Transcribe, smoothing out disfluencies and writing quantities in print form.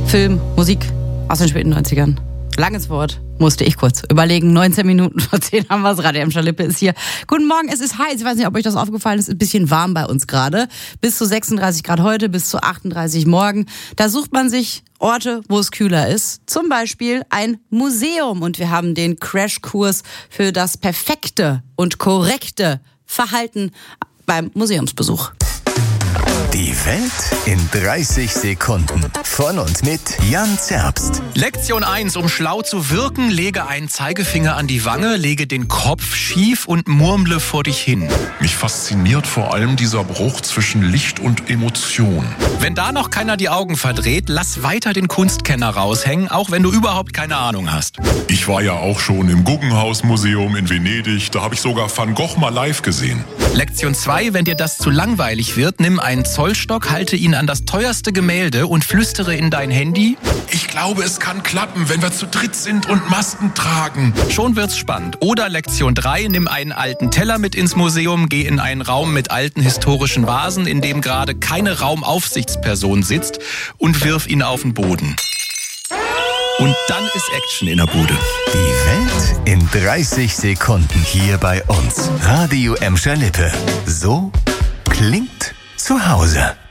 Film, Musik aus den späten 90ern. Langes Wort, musste ich kurz überlegen. 19 Minuten vor 10 haben wir es. Radio Emscher Lippe ist hier. Guten Morgen, es ist heiß. Ich weiß nicht, ob euch das aufgefallen ist. Es ist ein bisschen warm bei uns gerade. Bis zu 36 Grad heute, bis zu 38 morgen. Da sucht man sich Orte, wo es kühler ist. Zum Beispiel ein Museum. Und wir haben den Crashkurs für das perfekte und korrekte Verhalten beim Museumsbesuch. Die Welt in 30 Sekunden. Von und mit Jan Zerbst. Lektion 1. Um schlau zu wirken, lege einen Zeigefinger an die Wange, lege den Kopf schief und murmle vor dich hin. Mich fasziniert vor allem dieser Bruch zwischen Licht und Emotion. Wenn da noch keiner die Augen verdreht, lass weiter den Kunstkenner raushängen, auch wenn du überhaupt keine Ahnung hast. Ich war ja auch schon im Guggenhaus-Museum in Venedig. Da habe ich sogar Van Gogh mal live gesehen. Lektion 2. Wenn dir das zu langweilig wird, nimm einen Zollstock, halte ihn an das teuerste Gemälde und flüstere in dein Handy. Ich glaube, es kann klappen, wenn wir zu dritt sind und Masken tragen. Schon wird's spannend. Oder Lektion 3. Nimm einen alten Teller mit ins Museum, geh in einen Raum mit alten historischen Vasen, in dem gerade keine Raumaufsichtsperson sitzt, und wirf ihn auf den Boden. Und dann ist Action in der Bude. Die Welt in 30 Sekunden hier bei uns. Radio Emscher Lippe. So klingt zu Hause.